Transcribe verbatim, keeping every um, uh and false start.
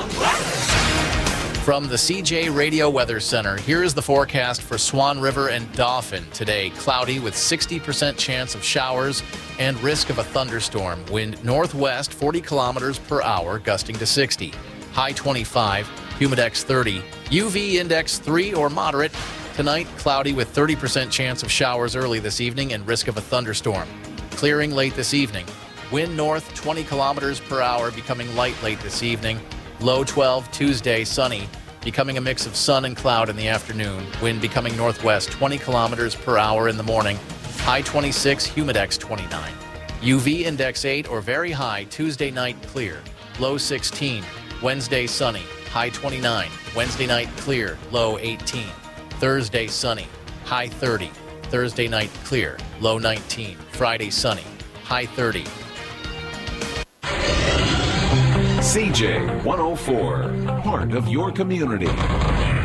From the C J Radio Weather Center, here is the forecast for Swan River and Dauphin today. Cloudy with sixty percent chance of showers and risk of a thunderstorm. Wind northwest forty kilometers per hour, gusting to sixty. High twenty-five, humidex thirty. U V index three or moderate. Tonight, cloudy with thirty percent chance of showers early this evening and risk of a thunderstorm. Clearing late this evening. Wind north twenty kilometers per hour, becoming light late this evening. Low twelve, Tuesday, sunny, becoming a mix of sun and cloud in the afternoon. Wind becoming northwest twenty kilometers per hour in the morning. High twenty-six, humidex twenty-nine. U V index eight or very high, Tuesday night clear. Low sixteen, Wednesday sunny, high twenty-nine. Wednesday night clear, low eighteen. Thursday sunny, high thirty. Thursday night clear, low nineteen. Friday sunny, high thirty. C J one oh four, part of your community.